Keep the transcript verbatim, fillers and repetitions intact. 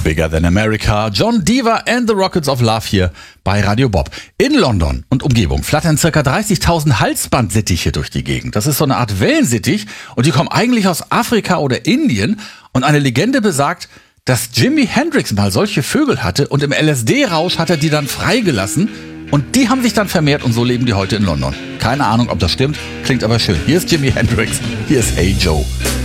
Bigger Than America, John Deaver and the Rockets of Love hier bei Radio Bob. In London und Umgebung flattern ca. dreißigtausend Halsbandsittiche durch die Gegend. Das ist so eine Art Wellensittich und die kommen eigentlich aus Afrika oder Indien. Und eine Legende besagt, dass Jimi Hendrix mal solche Vögel hatte und im L S D-Rausch hat er die dann freigelassen. Und die haben sich dann vermehrt und so leben die heute in London. Keine Ahnung, ob das stimmt, klingt aber schön. Hier ist Jimi Hendrix, hier ist Hey Joe.